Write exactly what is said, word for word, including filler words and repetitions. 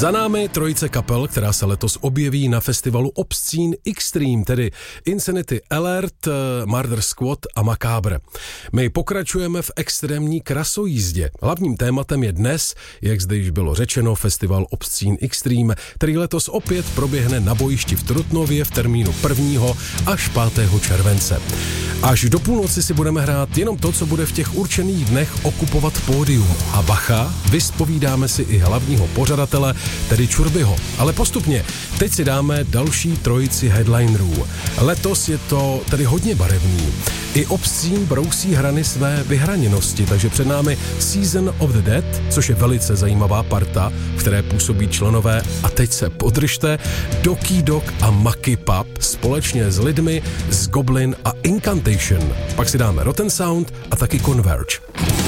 Za námi trojice kapel, která se letos objeví na festivalu Obscene Extreme, tedy Insanity Alert, Murder Squad a Macabre. My pokračujeme v extrémní krasojízdě. Hlavním tématem je dnes, jak zde již bylo řečeno, festival Obscene Extreme, který letos opět proběhne na bojišti v Trutnově v termínu prvního až pátého července. Až do půlnoci si budeme hrát jenom to, co bude v těch určených dnech okupovat pódium. A bacha, vyspovídáme si i hlavního pořadatele, tedy Čurbyho. Ale postupně, teď si dáme další trojici headlinerů. Letos je to tedy hodně barevný. I Obscene brousí hrany své vyhraněnosti, takže před námi Season of the Dead, což je velice zajímavá parta, v které působí členové, a teď se podržte, Doki Dog a Maki Pub společně s lidmi z Goblin a Incantation. Pak si dáme Rotten Sound a taky Converge.